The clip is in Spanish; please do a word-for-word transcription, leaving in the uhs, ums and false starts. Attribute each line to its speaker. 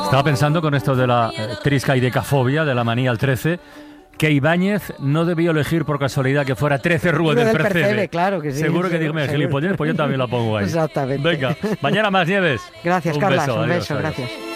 Speaker 1: Estaba pensando con esto de la eh, triscaidecafobia, de la manía al trece, que Ibáñez no debió elegir por casualidad que fuera trece Rúa del, del Percebe.
Speaker 2: Percebe. Claro que sí.
Speaker 1: Seguro que dime gilipollez, pues yo también la pongo ahí.
Speaker 2: Exactamente.
Speaker 1: Venga, mañana más, Nieves.
Speaker 2: Gracias,
Speaker 1: un
Speaker 2: Carlas.
Speaker 1: Beso,
Speaker 2: Un
Speaker 1: adiós,
Speaker 2: beso,
Speaker 1: adiós.
Speaker 2: gracias.